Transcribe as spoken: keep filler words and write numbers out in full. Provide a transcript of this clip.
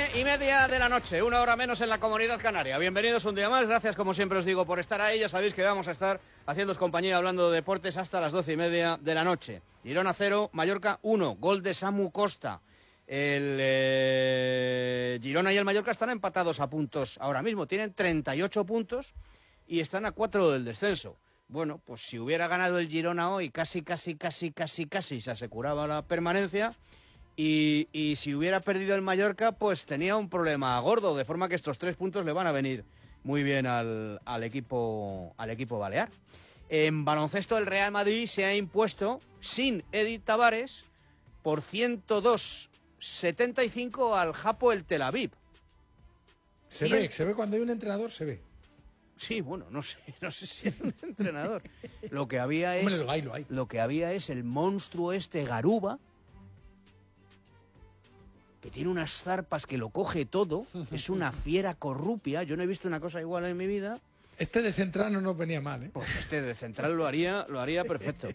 y media de la noche, una hora menos en la Comunidad Canaria. Bienvenidos un día más, gracias como siempre os digo por estar ahí. Ya sabéis que vamos a estar haciéndoos compañía hablando de deportes hasta las doce y media de la noche. Girona cero, Mallorca uno, gol de Samu Costa. El eh, Girona y el Mallorca están empatados a puntos ahora mismo, tienen treinta y ocho puntos y están a cuatro del descenso. Bueno, pues si hubiera ganado el Girona hoy, casi, casi, casi, casi, casi se aseguraba la permanencia. Y, y si hubiera perdido el Mallorca, pues tenía un problema gordo, de forma que estos tres puntos le van a venir muy bien al, al, equipo, al equipo balear. En baloncesto, el Real Madrid se ha impuesto sin Edith Tavares por ciento dos setenta y cinco al Japo el Tel Aviv. Se ve, se ve cuando hay un entrenador, se ve. Sí, bueno, no sé, no sé si es un entrenador. Lo que había es, Hombre, lo hay, lo hay. Lo que había es el monstruo este Garuba, que tiene unas zarpas que lo coge todo, es una fiera corrupia. Yo no he visto una cosa igual en mi vida. Este de central no nos venía mal, ¿eh? Pues este de central lo haría, lo haría perfecto.